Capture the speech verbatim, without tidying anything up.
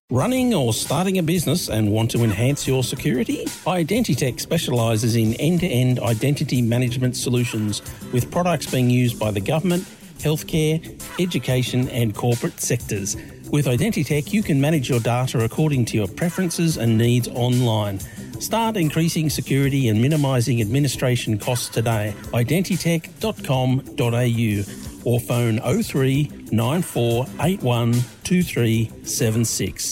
Running or starting a business and want to enhance your security? Identitech specialises in end-to-end identity management solutions with products being used by the government, healthcare, education and corporate sectors. With Identitech, you can manage your data according to your preferences and needs online. Start increasing security and minimising administration costs today. identitech dot com dot a u or phone oh three nine four eight one two three seven six.